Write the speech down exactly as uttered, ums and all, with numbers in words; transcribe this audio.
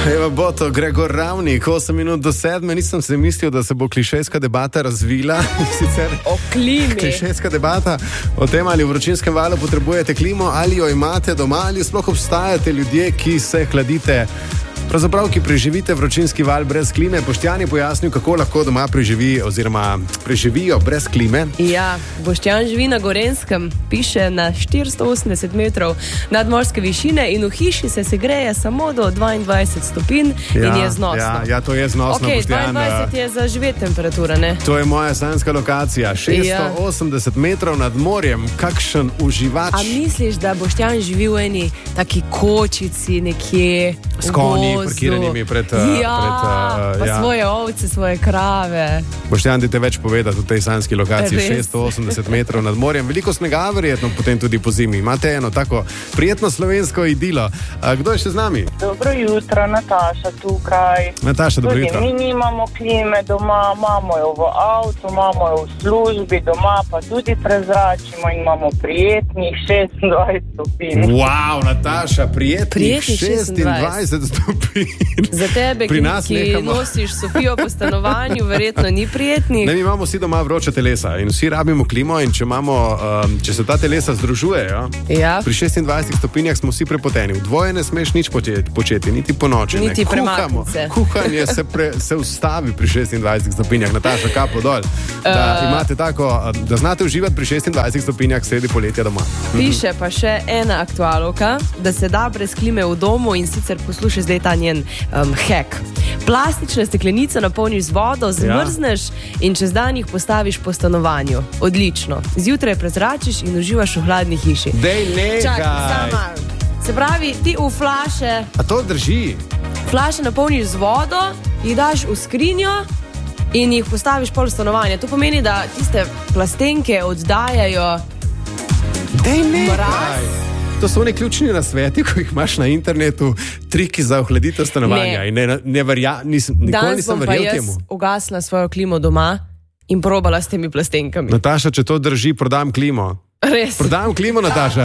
Evo bo to Gregor Ravnik, osem minut do sedme. Nisem se mislil, da se bo klišejska debata razvila. Sicer o klimi. Klišejska debata o tem, ali v vročinskem valu potrebujete klimo, ali jo imate doma, ali sploh obstajate ljudje, ki se hladite. Pravzaprav, ki preživite vročinski val brez klime. Boštjan je pojasnil, kako lahko doma preživi oziroma preživijo brez klime. Ja, Boštjan živi na Gorenskem, piše na štiristo osemdeset metrov nadmorske višine in v hiši se segreje samo do dvaindvajset stopinj ja, in je znosno. Ja, ja, to je znosno, okay, Boštjan. dvaindvajset je za živeti temperatura, ne? To je moja sanjska lokacija, šeststo osemdeset ja. metrov nad morjem, kakšen uživač. A misliš, da Boštjan živi v eni taki kočici nekje s konji, parkiranimi pred... Ja, pred, uh, pa ja. svoje ovce, svoje krave. Boštjan, ti te več povedati v tej sanjski lokaciji, Res. šeststo osemdeset metrov nad morjem. Veliko snega, verjetno potem tudi po zimi. Imate eno tako prijetno slovensko idilo. A kdo je še z nami? Dobro jutro, Nataša tukaj. Nataša, dobro jutro. Mi nimamo klime doma, imamo jo v avtu, imamo jo v službi, doma pa tudi prezračimo in imamo prijetnih šestindvajset stopinj. Wow, Nataša, prijetnih, prijetnih šestindvajset stopinj. Za tebe, ki, ki nosiš Sofijo po stanovanju, verjetno ni prijetnih. Ne, mi imamo vsi doma vroča telesa in vsi rabimo klimo in če, imamo, um, če se ta telesa združujejo, ja. pri šestindvajsetih stopinjah smo vsi prepoteni. V dvoje ne smeš nič početi, niti po noči. Niti premaknice. Kuhanje se, pre, se ustavi pri šestindvajsetih stopinjah. Nataša, kapo dol. Da, uh, imate tako, da znate uživati pri šestindvajsetih stopinjah sredi poletja doma. Piše pa še ena aktualka, da se da brez klime v domu in sicer poslušaj zdaj ta njen um, hack. Plastične steklenice napolniš z vodo, zmrzneš ja. in čez dan jih postaviš po stanovanju. Odlično. Zjutraj prezračiš in uživaš v hladni hiši. Dej nekaj. Čakaj, sama. Se pravi, ti v flaše... A to drži? Flaše napolniš z vodo, jih daš v skrinjo in jih postaviš pol stanovanja. To pomeni, da tiste plastenke oddajajo Dej nekaj. mraz. To so oni ključni nasveti, ko jih imaš na internetu, triki za ohladitev stanovanja. Ne. In ne, ne verja, nisem, nikoli nisem verjel temu. Danes bom pa jaz ugasla svojo klimo doma in probala s temi plastenkami. Nataša, če to drži, prodam klimo. Res. Prodam klimo, Nataša.